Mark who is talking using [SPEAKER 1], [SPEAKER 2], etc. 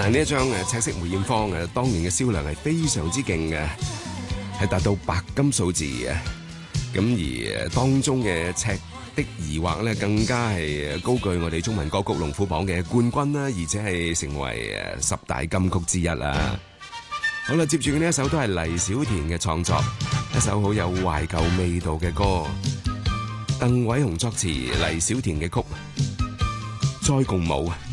[SPEAKER 1] 嗱，呢一張赤色梅艷芳當年嘅銷量係非常之勁嘅，係達到白金數字嘅。咁而當中嘅赤的疑惑咧，更加係高居我哋中文歌曲龍虎榜嘅冠軍啦，而且係成為10大金曲之一啦。好啦，接住嘅呢一首都係黎小田嘅創作，一首好有懷舊味道嘅歌，鄧偉雄作詞，黎小田嘅曲《再共舞》。